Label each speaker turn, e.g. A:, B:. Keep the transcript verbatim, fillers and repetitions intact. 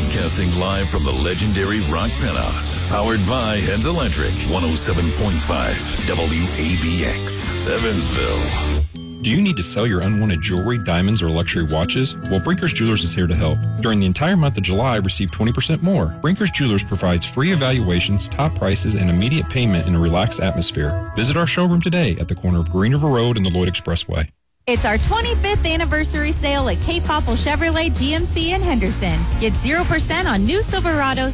A: Broadcasting live from the legendary Rock Penthouse. Powered by Heads Electric. one oh seven point five W A B X. Evansville.
B: Do you need to sell your unwanted jewelry, diamonds, or luxury watches? Well, Brinkers Jewelers is here to help. During the entire month of July, receive twenty percent more. Brinkers Jewelers provides free evaluations, top prices, and immediate payment in a relaxed atmosphere. Visit our showroom today at the corner of Green River Road and the Lloyd Expressway.
C: It's our twenty-fifth anniversary sale at Cape Popple Chevrolet G M C in Henderson. Get zero percent on new Silverados